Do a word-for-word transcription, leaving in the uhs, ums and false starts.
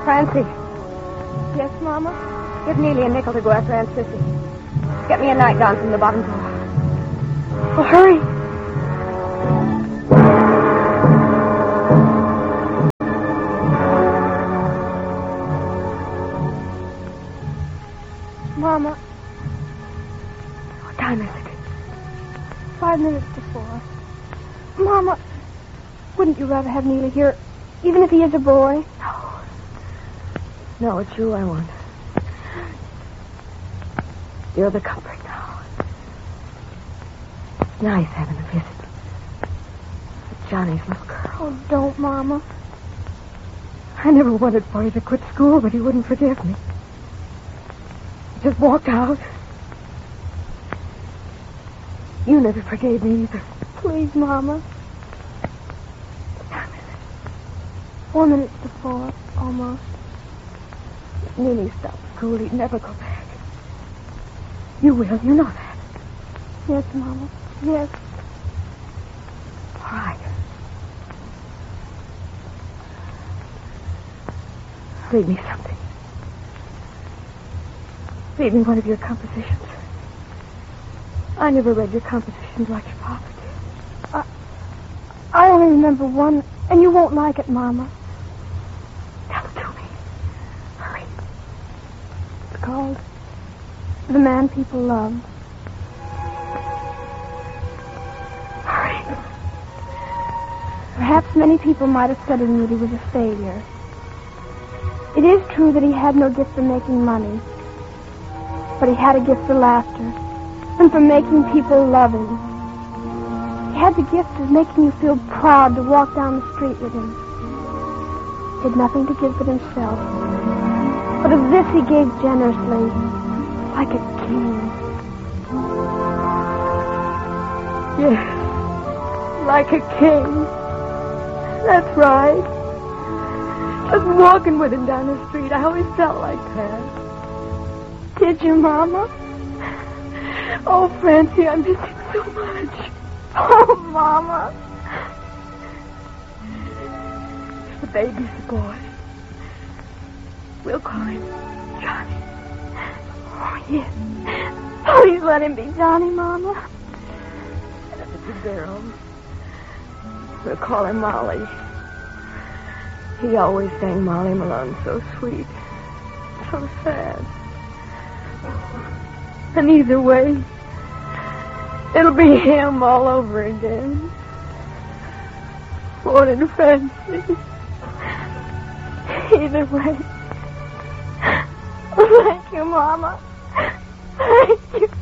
Francie. Yes, Mama? Give Neely a nickel to go after Aunt Sissy. Get me a nightgown from the bottom drawer. Oh, hurry. Mama. What time is it? Five minutes to four. Mama, wouldn't you rather have Neely here, even if he is a boy? No. No, it's you I want. You're the comfort now. It's nice having a visit. With Johnny's little girl. Oh, don't, Mama. I never wanted for you to quit school, but he wouldn't forgive me. He just walked out. You never forgave me either. Please, Mama. What time is it? Four minutes to four, almost. If Neely stopped school, he'd never go back. You will, you know that. Yes, Mama. Yes. All right. Read me something. Read me one of your compositions. I never read your compositions like your papa did. I, I only remember one, and you won't like it, Mama. Tell it to me. Hurry. It's called The Man People Loved. Hurry. Perhaps many people might have said of him that he was a failure. It is true that he had no gift for making money, but he had a gift for laughter and for making people love him. He had the gift of making you feel proud to walk down the street with him. He had nothing to give but himself, but of this he gave generously, like a king. Yes, like a king. That's right. Just walking with him down the street, I always felt like that. Did you, Mama? Oh, Francie, I miss him so much. Oh, Mama. The baby's a boy. We'll call him Johnny. Oh, yes. Please let him be Johnny, Mama. And if it's a girl, we'll call her Molly. He always sang Molly Malone so sweet, so sad. And either way, it'll be him all over again. Morning, Francie. Either way. Thank you, Mama. Thank you.